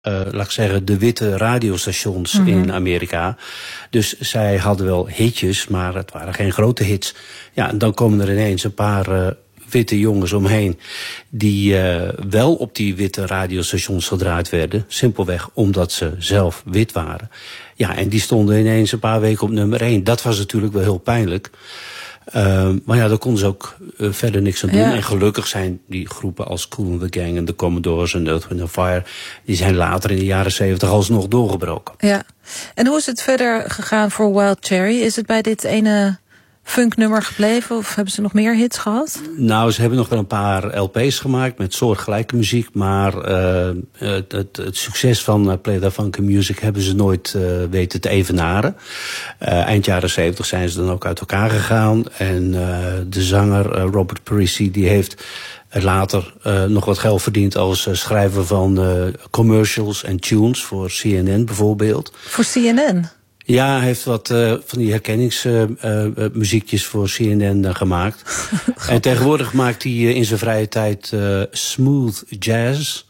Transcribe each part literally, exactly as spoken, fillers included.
Uh, laat ik zeggen, de witte radiostations mm-hmm. in Amerika. Dus zij hadden wel hitjes, maar het waren geen grote hits. Ja, en dan komen er ineens een paar uh, witte jongens omheen die uh, wel op die witte radiostations gedraaid werden. Simpelweg omdat ze zelf wit waren. Ja, en die stonden ineens een paar weken op nummer één. Dat was natuurlijk wel heel pijnlijk. Uh, maar ja, daar konden ze ook uh, verder niks aan doen. Ja. En gelukkig zijn die groepen als Kool and the Gang en de Commodores en Earth, Wind and Fire, die zijn later in de jaren zeventig alsnog doorgebroken. Ja. En hoe is het verder gegaan voor Wild Cherry? Is het bij dit ene funknummer gebleven of hebben ze nog meer hits gehad? Nou, ze hebben nog wel een paar L P's gemaakt met soortgelijke muziek, maar uh, het, het, het succes van uh, Play That Funky Music hebben ze nooit uh, weten te evenaren. Uh, eind jaren zeventig zijn ze dan ook uit elkaar gegaan en uh, de zanger uh, Robert Parisi die heeft later uh, nog wat geld verdiend als uh, schrijver van uh, commercials en tunes voor C N N bijvoorbeeld. Voor C N N? Ja, hij heeft wat uh, van die herkenningsmuziekjes uh, uh, voor C N N uh, gemaakt. En tegenwoordig maakt hij uh, in zijn vrije tijd uh, smooth jazz.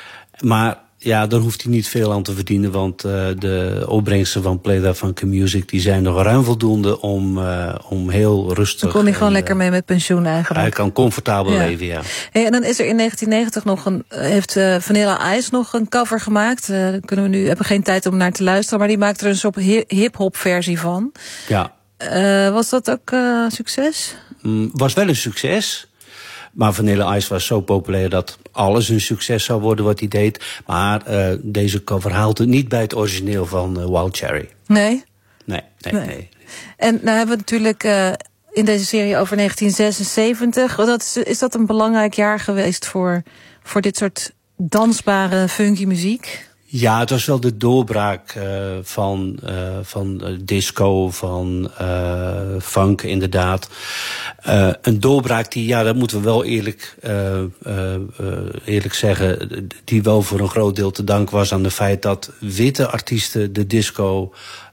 Maar ja, daar hoeft hij niet veel aan te verdienen, want uh, de opbrengsten van Play That Funky Music die zijn nog ruim voldoende om, uh, om heel rustig. Dan kon hij gewoon en, lekker mee met pensioen eigenlijk. Hij kan comfortabel ja. leven, ja. Hey, en dan is er in negentien negentig nog een, heeft uh, Vanilla Ice nog een cover gemaakt. Uh, kunnen we nu hebben geen tijd om naar te luisteren, maar die maakt er een soort hip-hop versie van. Ja. Uh, was dat ook uh, succes? Mm, was wel een succes. Maar Vanilla Ice was zo populair dat alles een succes zou worden wat hij deed. Maar uh, deze cover haalt het niet bij het origineel van uh, Wild Cherry. Nee? Nee, nee, nee. nee. En nou hebben we natuurlijk uh, in deze serie over negentien zesenzeventig. Dat is, is dat een belangrijk jaar geweest voor, voor dit soort dansbare funky muziek? Ja, het was wel de doorbraak uh, van, uh, van uh, disco, van uh, funk inderdaad. Uh, een doorbraak die, ja, dat moeten we wel eerlijk, uh, uh, eerlijk zeggen, die wel voor een groot deel te danken was aan het feit dat witte artiesten de disco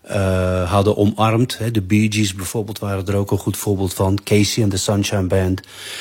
uh, hadden omarmd. Hè. De Bee Gees bijvoorbeeld waren er ook een goed voorbeeld van. Casey and the Sunshine Band.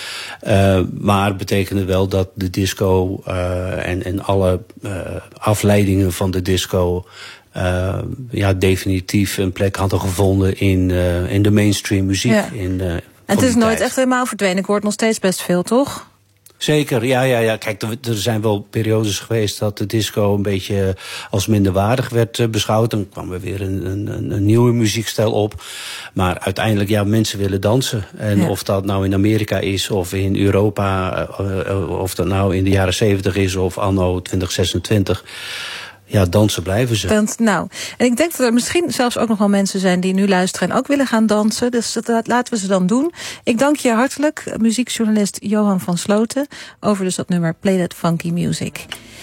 Uh, maar het betekende wel dat de disco uh, en, en alle uh, afleidingen van de disco uh, ja, definitief een plek hadden gevonden in, uh, in de mainstream muziek. Ja. In, uh, en het is nooit echt helemaal verdwenen. Ik hoor het nog steeds best veel, toch? Zeker, ja, ja, ja. Kijk, er, er zijn wel periodes geweest dat de disco een beetje als minderwaardig werd uh, beschouwd. Dan kwam er weer een, een, een nieuwe muziekstijl op. Maar uiteindelijk, ja, mensen willen dansen. En ja. of dat nou in Amerika is of in Europa, uh, uh, of dat nou in de jaren zeventig is of anno twintig zesentwintig. Ja, dansen blijven ze. Want, nou, en ik denk dat er misschien zelfs ook nog wel mensen zijn die nu luisteren en ook willen gaan dansen. Dus dat laten we ze dan doen. Ik dank je hartelijk, muziekjournalist Johan van Sloten, over dus dat nummer Play That Funky Music.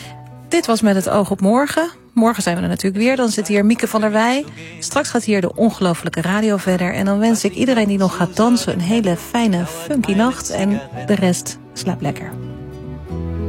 Dit was Met het oog op morgen. Morgen zijn we er natuurlijk weer. Dan zit hier Mieke van der Wij. Straks gaat hier de ongelofelijke radio verder. En dan wens ik iedereen die nog gaat dansen een hele fijne funky nacht. En de rest, slaap lekker.